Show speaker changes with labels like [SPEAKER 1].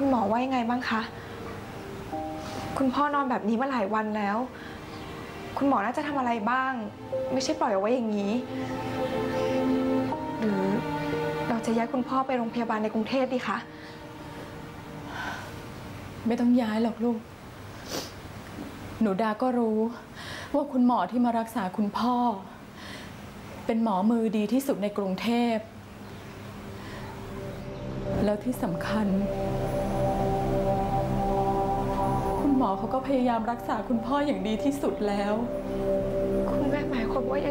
[SPEAKER 1] คุณหมอว่ายังไงบ้างคะคุณพ่อนอนแบบนี้มาหลายวันแล้วคุณหมอน่าจะทำอะไรบ้างไม่ใช่ปล่อยเอาไว้อย่างนี้หรือเราจะย้ายคุณพ่อไปโรงพยาบาลในกรุงเทพดีคะ
[SPEAKER 2] ไม่ต้องย้ายหรอกลูกหนูดาก็รู้ว่าคุณหมอที่มารักษาคุณพ่อเป็นหมอมือดีที่สุดในกรุงเทพแล้วที่สำคัญคุณหมอเขาก็พยายามรักษาคุณพ่ออย่างดีที่สุดแล้ว